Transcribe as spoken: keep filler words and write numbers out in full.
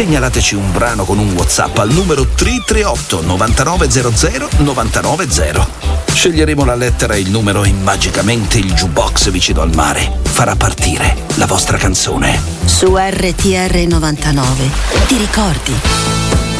segnalateci un brano con un WhatsApp al numero tre tre otto novantanove zero zero novantanove zero. Sceglieremo la lettera e il numero e magicamente il jukebox vicino al mare farà partire la vostra canzone. Su R T R novantanove ti ricordi